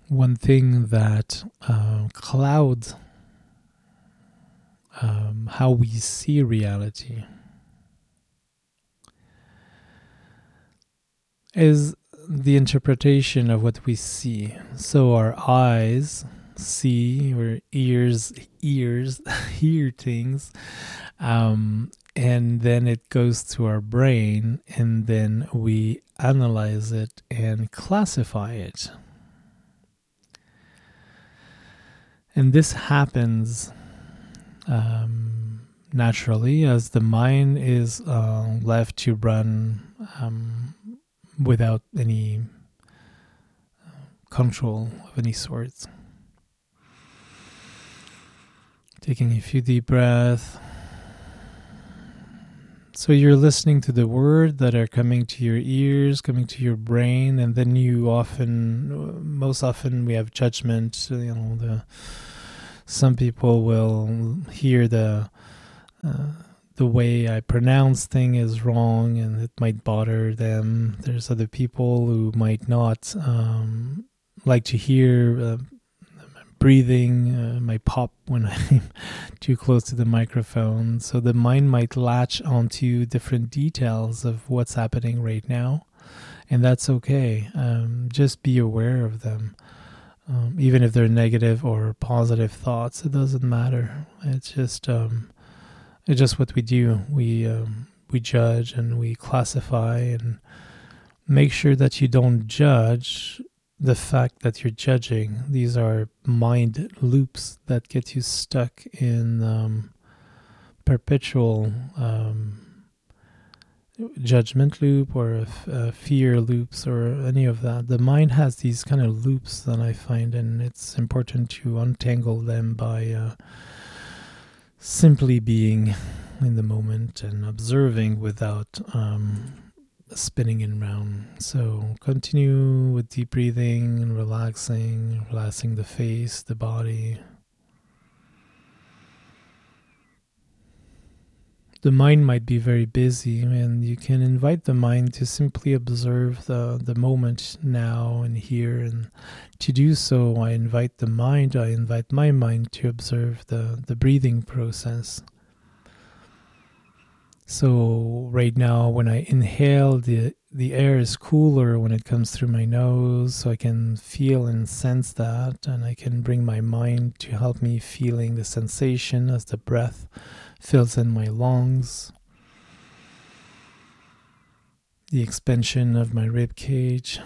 one thing that clouds how we see reality is the interpretation of what we see. So our eyes see, or ears hear things, and then it goes to our brain, and then we analyze it and classify it. And this happens naturally as the mind is left to run without any control of any sort. Taking a few deep breaths. So you're listening to the words that are coming to your ears, coming to your brain, and then most often we have judgment. Some people will hear the way I pronounce things is wrong, and it might bother them. There's other people who might not like to hear breathing, my pop when I'm too close to the microphone. So the mind might latch onto different details of what's happening right now, and that's okay. Just be aware of them. Even if they're negative or positive thoughts, it doesn't matter. It's just what we do. We judge and we classify, and make sure that you don't judge the fact that you're judging. These are mind loops that get you stuck in perpetual judgment loop or fear loops or any of that. The mind has these kind of loops that I find, and it's important to untangle them by simply being in the moment and observing without spinning it around. So continue with deep breathing and relaxing the face, the body. The mind might be very busy, and you can invite the mind to simply observe the moment now and here. And to do so, I invite my mind to observe the breathing process. So right now, when I inhale, the air is cooler when it comes through my nose, so I can feel and sense that, and I can bring my mind to help me feeling the sensation as the breath fills in my lungs, the expansion of my rib cage,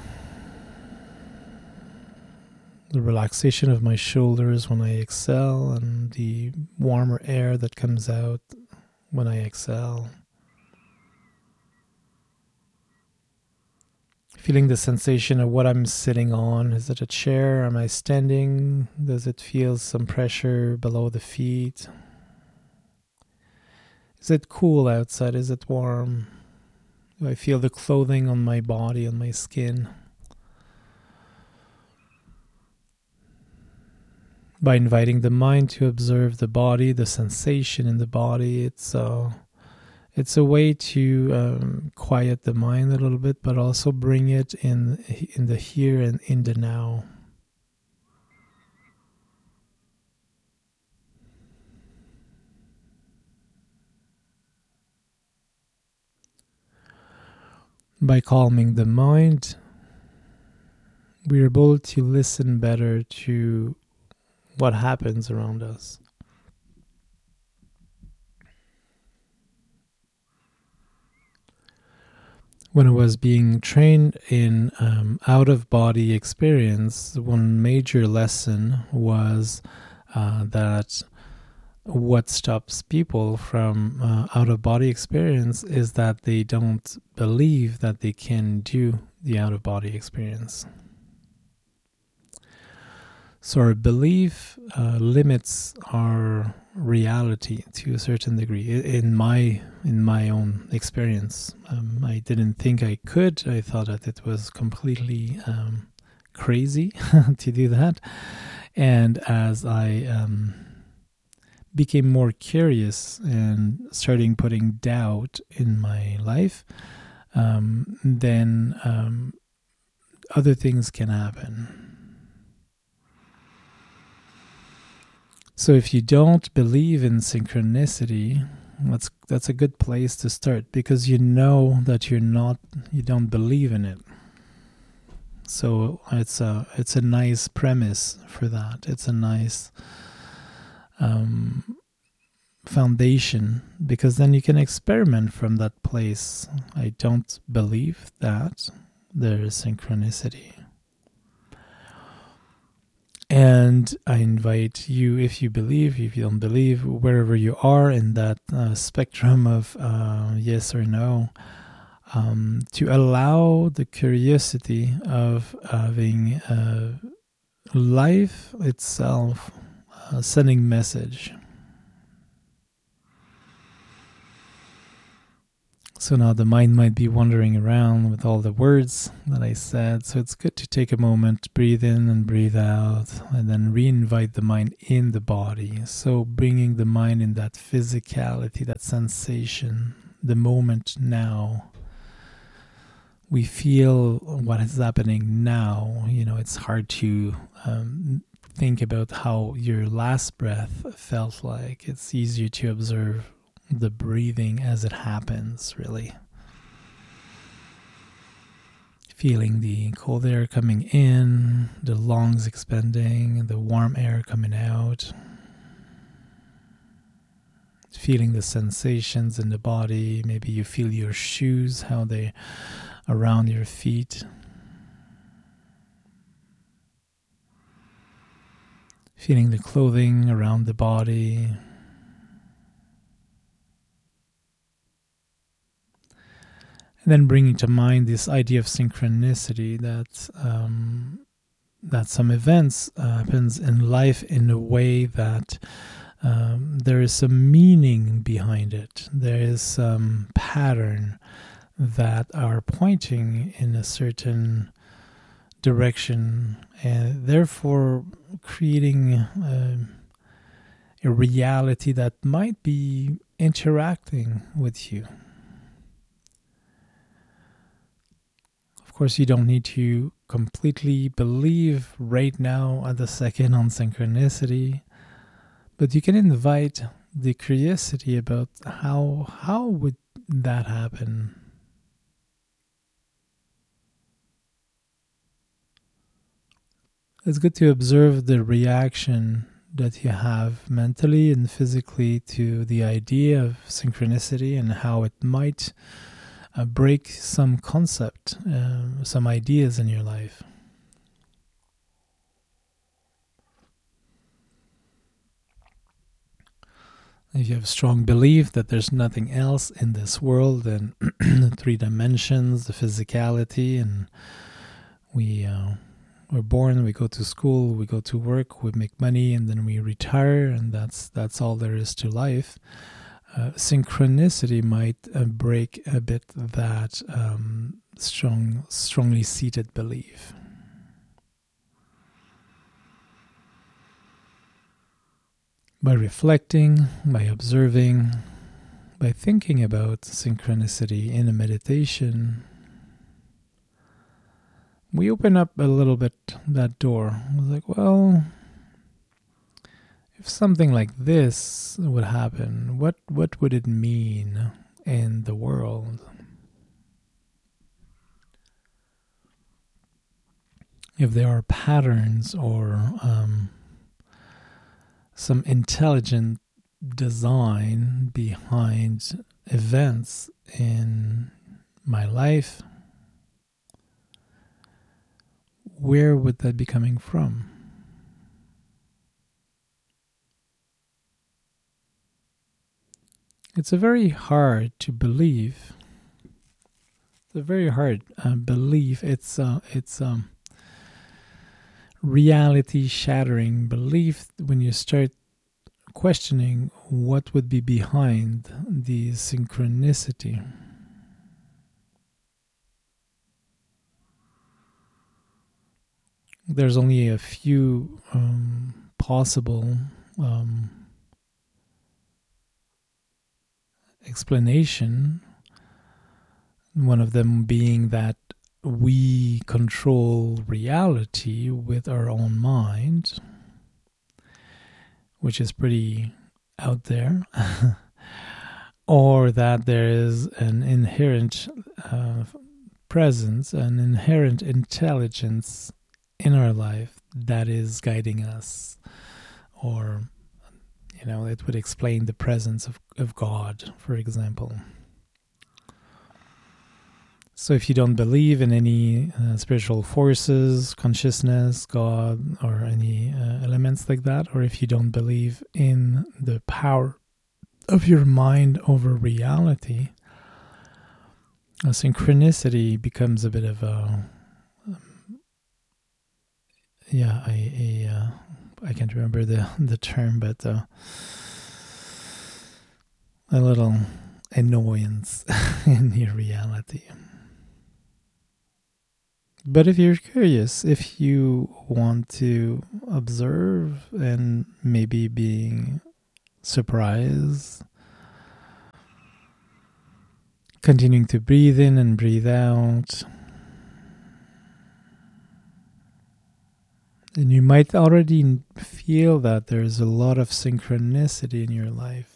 the relaxation of my shoulders when I exhale, and the warmer air that comes out when I exhale. Feeling the sensation of what I'm sitting on. Is it a chair? Am I standing? Does it feel some pressure below the feet? Is it cool outside? Is it warm? Do I feel the clothing on my body, on my skin? By inviting the mind to observe the body, the sensation in the body, it's a way to quiet the mind a little bit, but also bring it in the here and in the now. By calming the mind, we're able to listen better to what happens around us. When I was being trained in out-of-body experience, one major lesson was that what stops people from out-of-body experience is that they don't believe that they can do the out-of-body experience. So our belief limits our reality to a certain degree. In my own experience, I didn't think I could. I thought that it was completely crazy to do that. And as I became more curious and starting putting doubt in my life, then other things can happen. So if you don't believe in synchronicity, that's a good place to start, because you know that you don't believe in it. So it's a nice premise for that. It's a nice foundation, because then you can experiment from that place. I don't believe that there is synchronicity. And I invite you, if you believe, if you don't believe, wherever you are in that spectrum of yes or no, to allow the curiosity of having life itself sending message. So now the mind might be wandering around with all the words that I said. So it's good to take a moment, breathe in and breathe out, and then re-invite the mind in the body. So bringing the mind in that physicality, that sensation, the moment now. We feel what is happening now. It's hard to think about how your last breath felt like. It's easier to observe the breathing as it happens, really. Feeling the cold air coming in, the lungs expanding, the warm air coming out. Feeling the sensations in the body. Maybe you feel your shoes, how they around your feet. Feeling the clothing around the body. And then bringing to mind this idea of synchronicity, that some events happens in life in a way that there is some meaning behind it. There is some pattern that are pointing in a certain direction, and therefore creating a reality that might be interacting with you. Of course, you don't need to completely believe right now at the second on synchronicity, but you can invite the curiosity about how would that happen. It's good to observe the reaction that you have mentally and physically to the idea of synchronicity, and how it might break some concept, some ideas in your life. If you have a strong belief that there's nothing else in this world than the 3 dimensions, the physicality, and we're born, we go to school, we go to work, we make money, and then we retire, and that's all there is to life. Synchronicity might break a bit that strongly seated belief. By reflecting, by observing, by thinking about synchronicity in a meditation, we open up a little bit that door. I was like, well, if something like this would happen, what would it mean in the world? If there are patterns or some intelligent design behind events in my life, where would that be coming from? It's a very hard to believe. It's a very hard belief. It's reality-shattering belief when you start questioning what would be behind the synchronicity. There's only a few possible explanation. One of them being that we control reality with our own mind. which is pretty out there, or that there is an inherent presence, an inherent intelligence in our life that is guiding us, or it would explain the presence of God, for example. So if you don't believe in any spiritual forces, consciousness, God, or any elements like that, or if you don't believe in the power of your mind over reality, a synchronicity becomes a bit of I can't remember the term, but a little annoyance in your reality. But if you're curious, if you want to observe and maybe being surprised, continuing to breathe in and breathe out, and you might already feel that there's a lot of synchronicity in your life.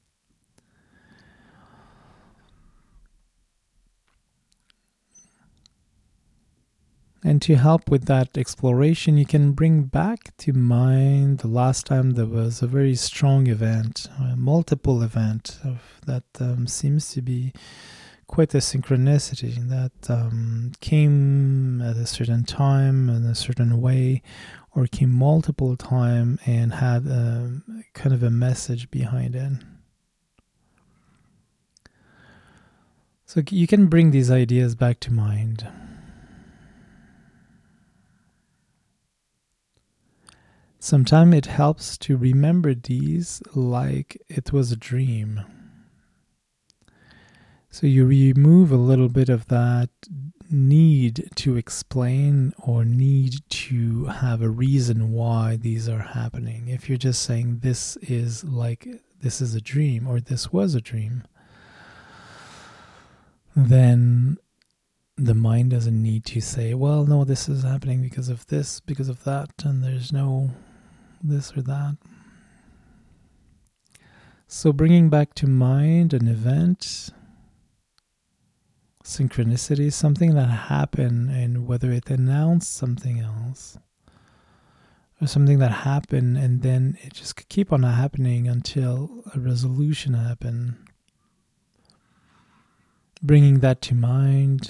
And to help with that exploration, you can bring back to mind the last time there was a very strong event, a multiple event that seems to be quite a synchronicity that came at a certain time in a certain way, or came multiple times and had kind of a message behind it. So you can bring these ideas back to mind. Sometimes it helps to remember these like it was a dream. So you remove a little bit of that need to explain or need to have a reason why these are happening. If you're just saying this is a dream or this was a dream, then the mind doesn't need to say, well, no, this is happening because of this, because of that, and there's no this or that. So bringing back to mind an event, synchronicity, something that happened, and whether it announced something else or something that happened and then it just could keep on happening until a resolution happened. Bringing that to mind.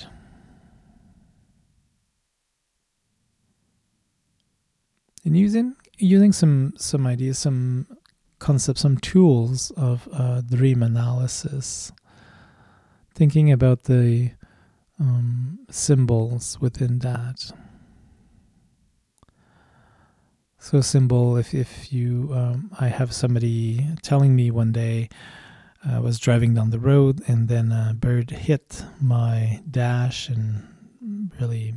And using some ideas, some concepts, some tools of dream analysis. Thinking about the symbols within that. So symbol, if you, I have somebody telling me one day, I was driving down the road and then a bird hit my dash and really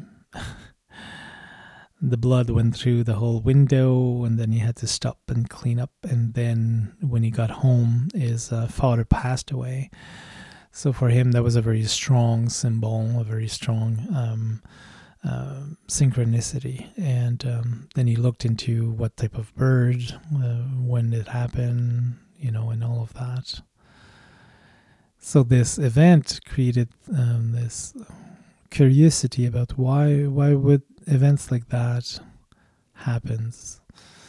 the blood went through the whole window, and then he had to stop and clean up. And then when he got home, his father passed away. So for him, that was a very strong symbol, a very strong synchronicity. And then he looked into what type of bird, when it happened, and all of that. So this event created this curiosity about why would events like that happens.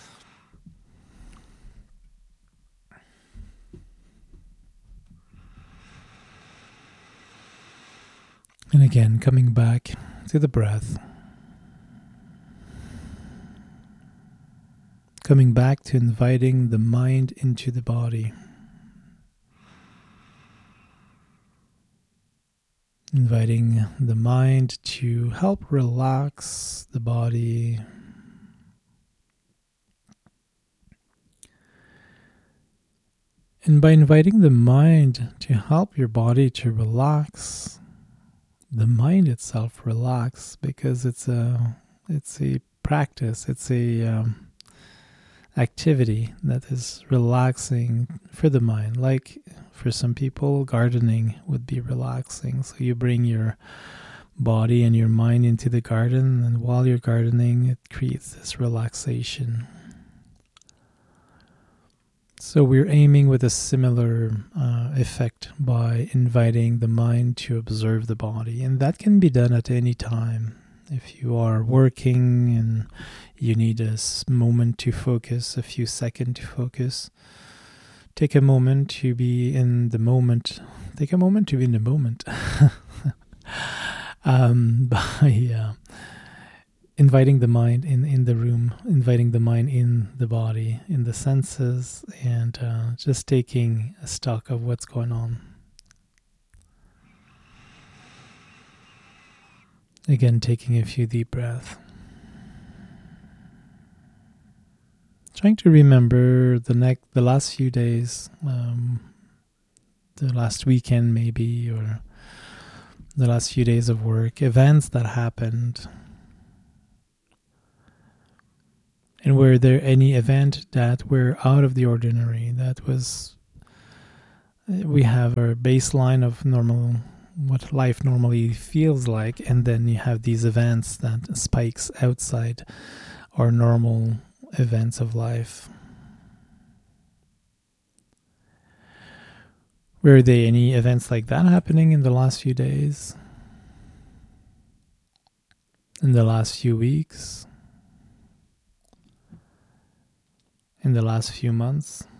And again, coming back to the breath. Coming back to inviting the mind into the body. Inviting the mind to help relax the body. And by inviting the mind to help your body to relax, the mind itself relax, because it's a practice, it's a activity that is relaxing for the mind. Like for some people, gardening would be relaxing. So you bring your body and your mind into the garden, and while you're gardening, it creates this relaxation. So we're aiming with a similar effect by inviting the mind to observe the body. And that can be done at any time. If you are working and you need a moment to focus, a few seconds to focus, take a moment to be in the moment. Take a moment to be in the moment. By inviting the mind in the room, inviting the mind in the body, in the senses, and just taking a stock of what's going on. Again, taking a few deep breaths. Trying to remember the last few days, the last weekend maybe, or the last few days of work, events that happened. And were there any event that were out of the ordinary? That was, we have our baseline of normal, what life normally feels like, and then you have these events that spikes outside our normal events of life. Were there any events like that happening in the last few days? In the last few weeks? In the last few months?